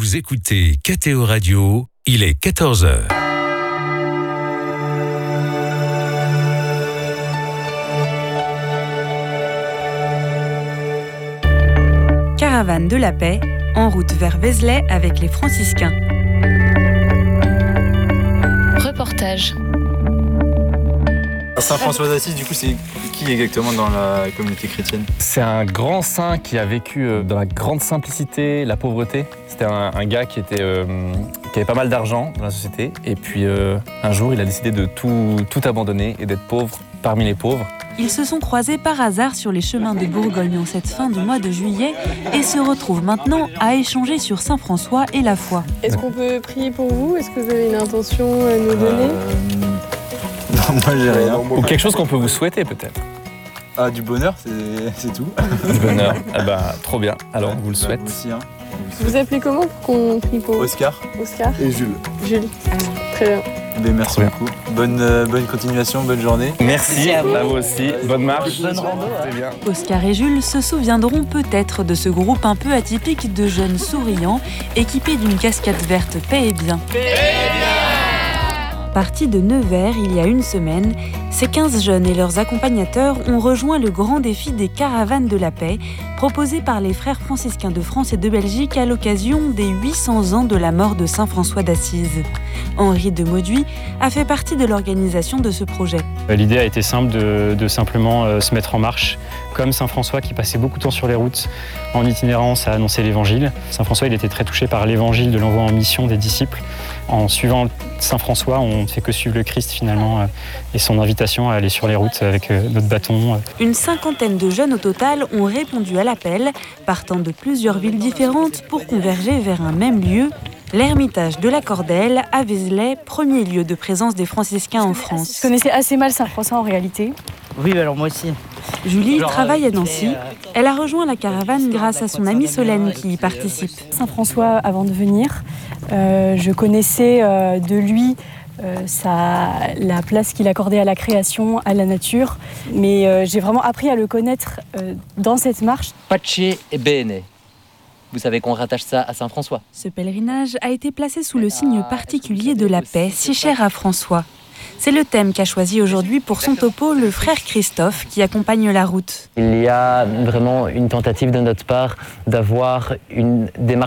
Vous écoutez KTO Radio, il est 14h. Caravane de la paix, en route vers Vézelay avec les franciscains. Reportage. Saint François d'Assise, du coup, c'est qui exactement dans la communauté chrétienne? C'est un grand saint qui a vécu dans la grande simplicité, la pauvreté. C'était un gars qui avait pas mal d'argent dans la société. Et puis un jour, il a décidé de tout abandonner et d'être pauvre parmi les pauvres. Ils se sont croisés par hasard sur les chemins de Bourgogne en cette fin du mois de juillet et se retrouvent maintenant à échanger sur Saint François et la foi. Est-ce qu'on peut prier pour vous? Est-ce que vous avez une intention à nous donner? Non, moi j'ai rien. Ou quelque chose qu'on peut vous souhaiter peut-être. Ah, du bonheur, c'est tout. Du bonheur. Ah bah, trop bien. Alors, on vous le souhaite. Moi aussi, hein. Vous appelez comment pour qu'on prie pour vous? Oscar. Oscar Et Jules. Jules. Très bien. Ben, merci beaucoup. Bonne continuation, bonne journée. Merci à vous aussi. Bonne marche. Bonne rando. C'est bien. Oscar et Jules se souviendront peut-être de ce groupe un peu atypique de jeunes souriants, équipés d'une casquette verte paix et bien. Partis de Nevers il y a une semaine, ces 15 jeunes et leurs accompagnateurs ont rejoint le grand défi des caravanes de la paix, proposé par les frères franciscains de France et de Belgique à l'occasion des 800 ans de la mort de Saint François d'Assise. Henri de Mauduit a fait partie de l'organisation de ce projet. L'idée a été simple de simplement se mettre en marche, comme Saint François qui passait beaucoup de temps sur les routes en itinérance à annoncer l'évangile. Saint François il était très touché par l'évangile de l'envoi en mission des disciples. En suivant Saint François, on ne fait que suivre le Christ finalement et son invitation à aller sur les routes avec notre bâton. Une cinquantaine de jeunes au total ont répondu à l'appel, partant de plusieurs villes différentes pour converger vers un même lieu, l'Ermitage de la Cordelle à Vézelay, premier lieu de présence des franciscains en France. Je connaissais assez mal Saint François en réalité. Oui, alors moi aussi. Julie travaille à Nancy. Elle a rejoint la caravane grâce à son amie Solène qui y participe. Saint François, avant de venir, je connaissais de lui la place qu'il accordait à la création, à la nature. Mais j'ai vraiment appris à le connaître dans cette marche. Pace e bene. Vous savez qu'on rattache ça à Saint François. Ce pèlerinage a été placé sous le signe particulier de la paix, si cher à François. C'est le thème qu'a choisi aujourd'hui pour son topo le frère Christophe qui accompagne la route. Il y a vraiment une tentative de notre part d'avoir une démarche